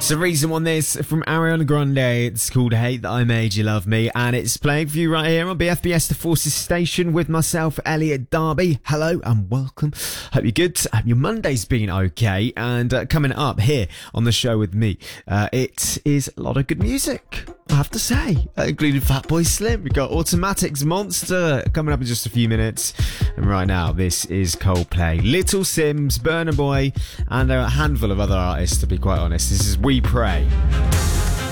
It's the reason on this from Ariana Grande. It's called Hate That I Made You Love Me, and it's playing for you right here on BFBS The Forces Station with myself, Elliot Darby. Hello and welcome. Hope you're good. Hope your Monday's been okay. And coming up here on the show with me, it is a lot of good music, I have to say, including Fatboy Slim. We've got Automatics Monster coming up in just a few minutes. And right now, this is Coldplay, Little Sims, Burna Boy, and a handful of other artists, to be quite honest. This is We Pray.